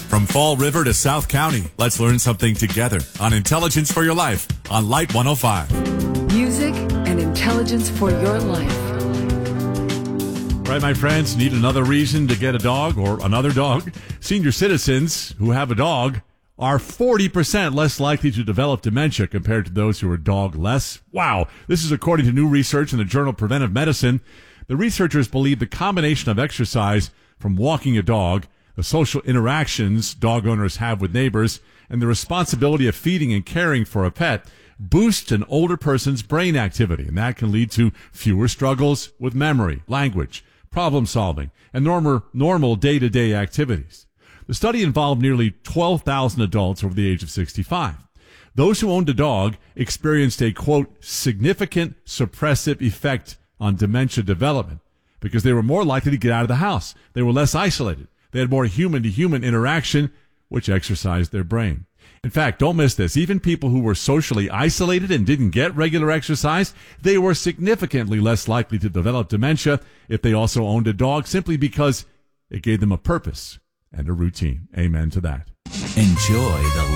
From Fall River to South County, let's learn something together on Intelligence for Your Life on Light 105. Music and intelligence for your life. Right, my friends, need another reason to get a dog or another dog? Senior citizens who have a dog are 40% less likely to develop dementia compared to those who are dog-less. Wow. This is according to new research in the journal Preventive Medicine. The researchers believe the combination of exercise from walking a dog, the social interactions dog owners have with neighbors, and the responsibility of feeding and caring for a pet boosts an older person's brain activity, and that can lead to fewer struggles with memory, language, problem solving, and normal day-to-day activities. The study involved nearly 12,000 adults over the age of 65. Those who owned a dog experienced a, quote, significant suppressive effect on dementia development because they were more likely to get out of the house. They were less isolated. They had more human-to-human interaction, which exercised their brain. In fact, don't miss this. Even people who were socially isolated and didn't get regular exercise, they were significantly less likely to develop dementia if they also owned a dog, simply because it gave them a purpose and a routine. Amen to that. Enjoy the